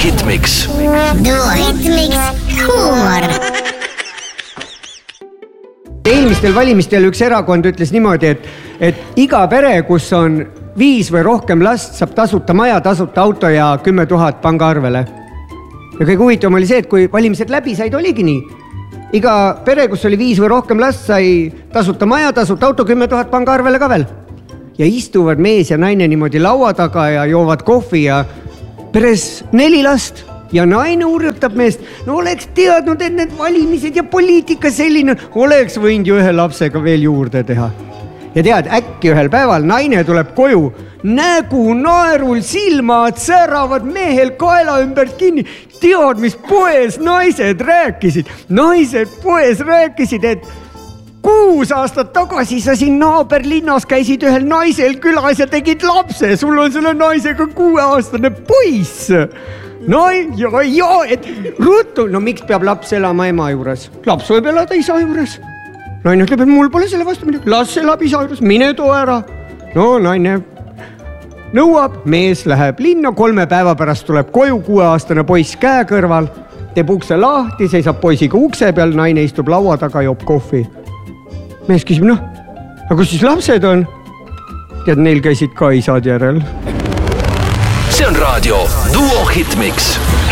Hitmix. Duo Hitmix huumor. Eelmistel valimistel üks erakond ütles niimoodi, et iga pere, kus on 5 või rohkem last, saab tasuta maja, tasuta auto ja 10 000 pangaarvele. Ja kõige huvitavam oli see, et kui valimised läbi said, oligi nii. Iga pere, kus oli 5 või rohkem last, sai tasuta maja, tasuta auto, 10 000 pangaarvele ka veel. Ja istuvad mees ja naine niimoodi laua taga ja joovad kohvi ja peres 4 last. Ja naine urjutab meest, no oleks teadnud, et need valimised ja poliitika selline, oleks võinud ju ühe lapsega veel juurde teha. Ja tead, äkki ühel päeval naine tuleb koju, nägu naerul, silmad säravad, mehel kaela ümbert kinni. Tead, mis poes naised rääkisid? Naised poes rääkisid, et 6 aastat tagasi sa siin naaberlinnas käisid ühel naisel külas ja tegid lapse. Sul on selle naisega 6-aastane poiss. No ja, et ruttu, no miks peab laps elama ema juures? Laps võib elada isa juures. Naine ütleb, et mul pole selle vastu midagi. Las elab isa juures, mine too ära. No naine nõuab, mees läheb linna, 3 päeva pärast tuleb koju, 6-aastane poiss käe kõrval, teeb ukse lahti, seisab poisiga ukse peal, naine istub laua taga, joob kohvi. Mees küsib, noh, aga kus siis lapsed on? Tead, neil käisid ka isad järel. See on raadio Duo Hitmix.